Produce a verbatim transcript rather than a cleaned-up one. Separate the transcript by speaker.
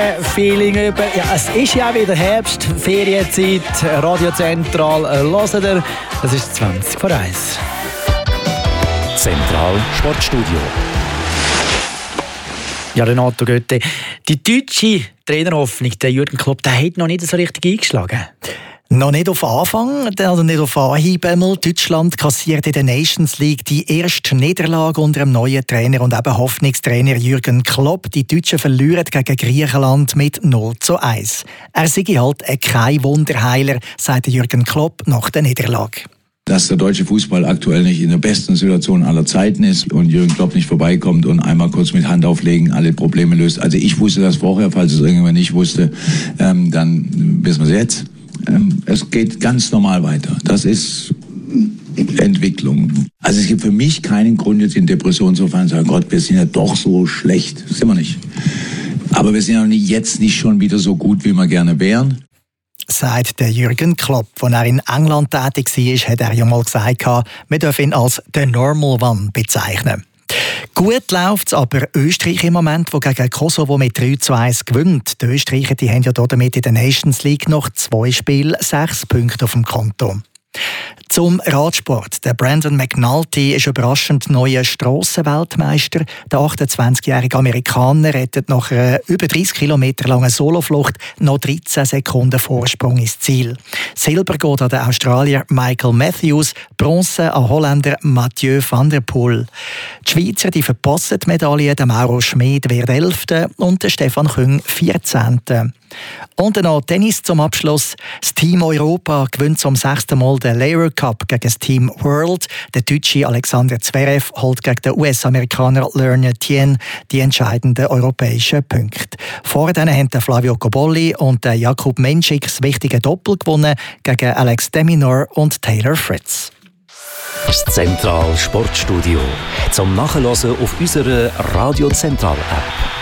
Speaker 1: Feeling über. Ja, es ist ja wieder Herbst, Ferienzeit, Radio Zentral, äh, hört ihr. Das ist zwanzig vor eins.
Speaker 2: Zentral Sportstudio.
Speaker 1: Ja, Renato Götte, die deutsche Trainerhoffnung, der Jürgen Klopp, der hat noch nicht so richtig eingeschlagen.
Speaker 3: Noch nicht auf Anfang, also nicht auf Anhieb einmal. Deutschland kassiert in der Nations League die erste Niederlage unter dem neuen Trainer und eben Hoffnungstrainer Jürgen Klopp. Die Deutschen verlieren gegen Griechenland mit null zu eins. Er sei halt kein Wunderheiler, sagt Jürgen Klopp nach der Niederlage.
Speaker 4: Dass der deutsche Fußball aktuell nicht in der besten Situation aller Zeiten ist und Jürgen Klopp nicht vorbeikommt und einmal kurz mit Hand auflegen alle Probleme löst. Also ich wusste das vorher, falls es irgendjemand nicht wusste, ähm, dann wissen wir es jetzt. Ähm, es geht ganz normal weiter. Das ist Entwicklung. Also es gibt für mich keinen Grund, jetzt in Depression zu fallen und zu sagen, Gott, wir sind ja doch so schlecht. Das sind wir nicht. Aber wir sind ja jetzt nicht schon wieder so gut, wie wir gerne wären.
Speaker 3: Sagt der Jürgen Klopp. Als er in England tätig war, hat er ja mal gesagt, wir dürfen ihn als «the normal one» bezeichnen. Gut läuft es aber Österreich im Moment, wo gegen Kosovo mit drei zu eins gewinnt. Die Österreicher die haben ja damit in der Nations League noch zwei Spiele sechs Punkte auf dem Konto. Zum Radsport. Der Brandon McNulty ist überraschend neuer Strassenweltmeister. Der achtundzwanzigjährige Amerikaner rettet nach einer über dreißig Kilometer langen Soloflucht noch dreizehn Sekunden Vorsprung ins Ziel. Silber geht an den Australier Michael Matthews, Bronze an Holländer Mathieu van der Poel. Die Schweizer die verpassen die Medaille. Der Mauro Schmid wird Elfter und der Stefan Küng Vierzehnter. Und dann noch Tennis zum Abschluss. Das Team Europa gewinnt zum sechsten Mal den Laver Cup gegen das Team World. Der deutsche Alexander Zverev holt gegen den U S-Amerikaner Lerner Tien die entscheidenden europäischen Punkte. Vor denen haben Flavio Cobolli und Jakub Menschik das wichtige Doppel gewonnen gegen Alex de Minaur und Taylor Fritz.
Speaker 2: Das Zentral Sportstudio zum Nachhören auf unserer Radio Zentral App.